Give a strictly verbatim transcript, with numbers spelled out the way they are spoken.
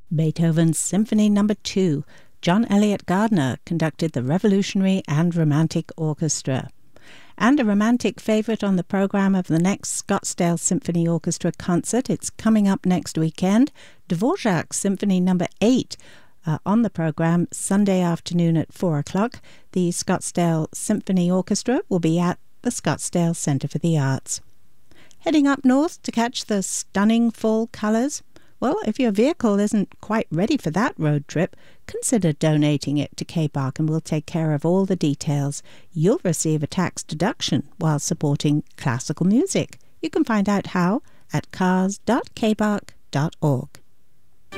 Beethoven's Symphony Number two. John Eliot Gardiner conducted the Revolutionary and Romantic Orchestra. And a romantic favourite on the programme of the next Scottsdale Symphony Orchestra concert. It's coming up next weekend. Dvorak's Symphony Number eight uh, on the programme Sunday afternoon at four o'clock. The Scottsdale Symphony Orchestra will be at the Scottsdale Centre for the Arts. Heading up north to catch the stunning fall colours? Well, if your vehicle isn't quite ready for that road trip, consider donating it to K B A R C and we'll take care of all the details. You'll receive a tax deduction while supporting classical music. You can find out how at cars dot k b a r c dot org.